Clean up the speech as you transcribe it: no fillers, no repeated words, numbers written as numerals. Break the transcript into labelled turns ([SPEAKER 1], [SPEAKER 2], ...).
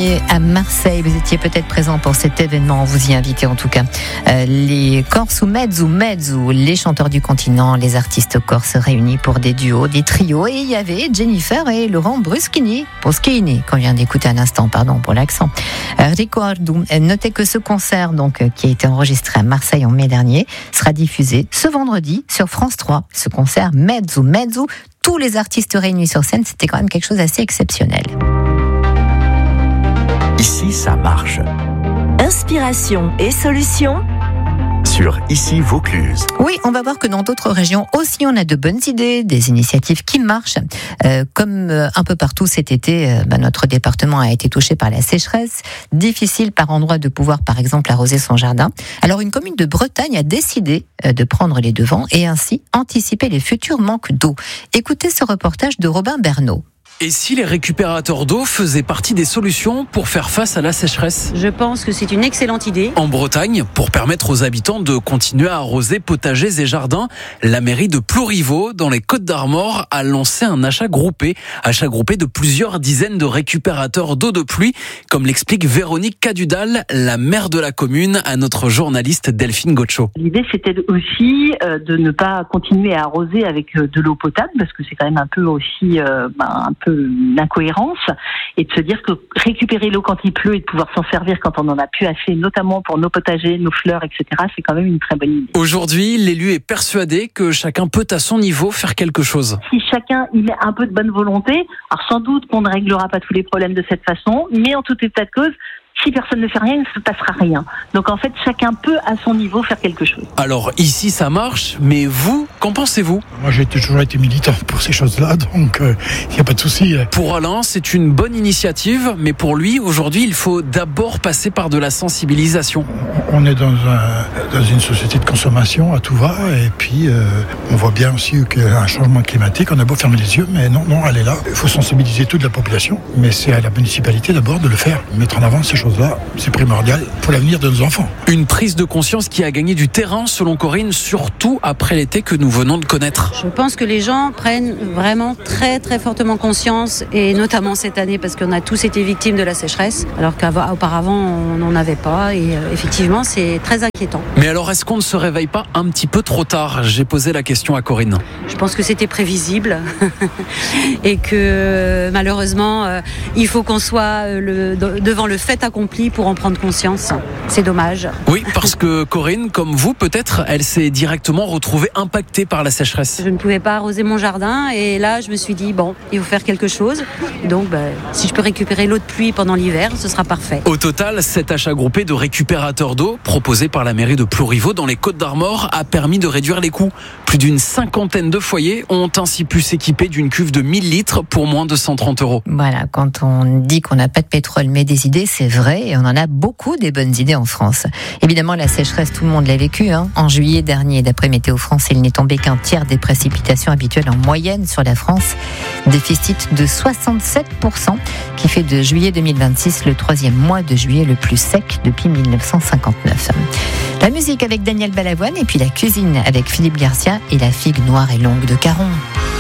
[SPEAKER 1] dernier à Marseille. Vous étiez peut-être présent pour cet événement. On vous y invitait en tout cas. Les Corses ou Mezzo, les chanteurs du continent, les artistes corses réunis pour des duos, des trios. Et il y avait Jennifer et Laurent Bruschini, qu'on vient d'écouter à l'instant, pardon pour l'accent. Ricordo. Notez que ce concert, donc, qui a été enregistré à Marseille en mai dernier, sera diffusé ce vendredi sur France 3. Ce concert Mezzo, tous les artistes réunis sur scène, c'était quand même quelque chose d'assez exceptionnel.
[SPEAKER 2] Ici, ça marche.
[SPEAKER 3] Inspiration et solutions
[SPEAKER 2] sur Ici Vaucluse.
[SPEAKER 1] Oui, on va voir que dans d'autres régions aussi, on a de bonnes idées, des initiatives qui marchent. Comme un peu partout cet été, notre département a été touché par la sécheresse. Difficile par endroits de pouvoir, par exemple, arroser son jardin. Alors, une commune de Bretagne a décidé de prendre les devants et ainsi anticiper les futurs manques d'eau. Écoutez ce reportage de Robin Bernot.
[SPEAKER 4] Et si les récupérateurs d'eau faisaient partie des solutions pour faire face à la sécheresse ?
[SPEAKER 5] Je pense que c'est une excellente idée.
[SPEAKER 4] En Bretagne, pour permettre aux habitants de continuer à arroser potagers et jardins, la mairie de Plouriveau, dans les Côtes-d'Armor, a lancé un achat groupé de plusieurs dizaines de récupérateurs d'eau de pluie, comme l'explique Véronique Cadudal, la maire de la commune, à notre journaliste Delphine Gaucho.
[SPEAKER 6] L'idée, c'était aussi de ne pas continuer à arroser avec de l'eau potable, parce que c'est quand même un peu aussi l'incohérence, et de se dire que récupérer l'eau quand il pleut et de pouvoir s'en servir quand on en a plus assez, notamment pour nos potagers, nos fleurs, etc., c'est quand même une très bonne idée.
[SPEAKER 4] Aujourd'hui, l'élu est persuadé que chacun peut à son niveau faire quelque chose.
[SPEAKER 6] Si chacun y met un peu de bonne volonté, alors sans doute qu'on ne réglera pas tous les problèmes de cette façon, mais en tout état de cause, si personne ne fait rien, il ne se passera rien. Donc en fait, chacun peut à son niveau faire quelque chose.
[SPEAKER 4] Alors ici, ça marche, mais vous, qu'en pensez-vous ?
[SPEAKER 7] Moi, j'ai toujours été militant pour ces choses-là, donc il n'y a pas de souci.
[SPEAKER 4] Pour Alain, c'est une bonne initiative, mais pour lui, aujourd'hui, il faut d'abord passer par de la sensibilisation.
[SPEAKER 7] On est dans une société de consommation à tout va, et puis on voit bien aussi qu'un changement climatique, on a beau fermer les yeux, mais non, elle est là. Il faut sensibiliser toute la population, mais c'est à la municipalité d'abord de le faire, mettre en avant ces choses-là, c'est primordial pour l'avenir de nos enfants.
[SPEAKER 4] Une prise de conscience qui a gagné du terrain, selon Corinne, surtout après l'été que nous venons de connaître.
[SPEAKER 5] Je pense que les gens prennent vraiment très très fortement conscience, et notamment cette année, parce qu'on a tous été victimes de la sécheresse, alors qu'auparavant on n'en avait pas, et effectivement c'est très inquiétant.
[SPEAKER 4] Mais alors est-ce qu'on ne se réveille pas un petit peu trop tard ? J'ai posé la question à Corinne.
[SPEAKER 5] Je pense que c'était prévisible et que malheureusement il faut qu'on soit devant le fait accompli pour en prendre conscience. C'est dommage.
[SPEAKER 4] Oui, parce que Corinne, comme vous peut-être, elle s'est directement retrouvée impactée par la sécheresse.
[SPEAKER 5] Je ne pouvais pas arroser mon jardin, et là je me suis dit il faut faire quelque chose. Donc si je peux récupérer l'eau de pluie pendant l'hiver, ce sera parfait.
[SPEAKER 4] Au total, cet achat groupé de récupérateurs d'eau proposé par la mairie de Plouriveau dans les Côtes-d'Armor a permis de réduire les coûts. Plus d'une 50aine de foyers ont ainsi pu s'équiper d'une cuve de 1000 litres pour moins de 130 €.
[SPEAKER 1] Voilà, quand on dit qu'on n'a pas de pétrole mais des idées, c'est vrai, et on en a beaucoup des bonnes idées en France. Évidemment, la sécheresse, tout le monde l'a vécu. En juillet dernier, d'après Météo France, il n'est tombé qu'un tiers des précipitations habituelles en moyenne sur la France. Déficit de 67%, qui fait de juillet 2026 le 3e mois de juillet le plus sec depuis 1959. La musique avec Daniel Balavoine, et puis la cuisine avec Philippe Garcia et la figue noire et longue de Caron.